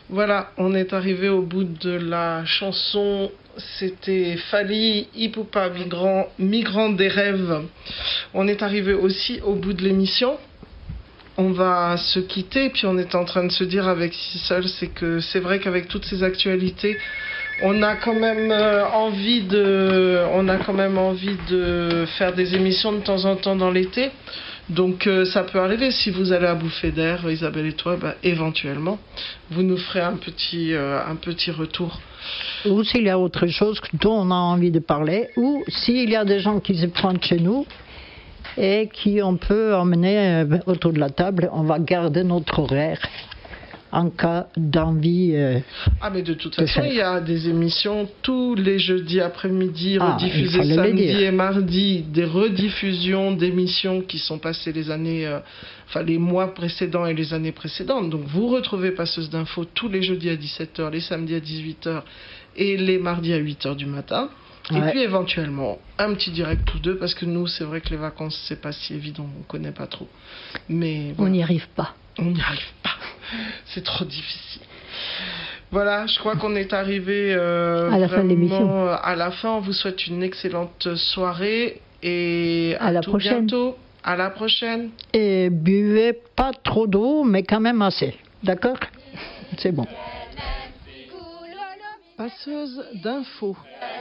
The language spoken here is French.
Voilà, on est arrivé au bout de la chanson. C'était Fally Ipupa, migrant des rêves. On est arrivé aussi au bout de l'émission. On va se quitter, puis on est en train de se dire avec Sissel, c'est vrai qu'avec toutes ces actualités, on a quand même envie de faire des émissions de temps en temps dans l'été. Donc ça peut arriver, si vous allez à Bouffée d'air, Isabelle et toi, éventuellement, vous nous ferez un petit retour. Ou s'il y a autre chose dont on a envie de parler, ou s'il y a des gens qui se pointent chez nous et qui on peut emmener autour de la table, on va garder notre horaire en cas d'envie. Mais de toute façon, il y a des émissions tous les jeudis après-midi, rediffusées samedi et mardi, des rediffusions d'émissions qui sont passées les mois précédents et les années précédentes. Donc vous retrouvez Passeuse d'infos tous les jeudis à 17h, les samedis à 18h et les mardis à 8h du matin. Et puis éventuellement un petit direct tous deux, parce que nous, c'est vrai que les vacances, c'est pas si évident, on connaît pas trop. Mais voilà. On n'y arrive pas. On n'y arrive pas. C'est trop difficile. Voilà, je crois qu'on est arrivé à la fin de l'émission. À la fin, on vous souhaite une excellente soirée et à la prochaine. Bientôt. À la prochaine. Et buvez pas trop d'eau, mais quand même assez. D'accord ? C'est bon. Passeuse d'infos.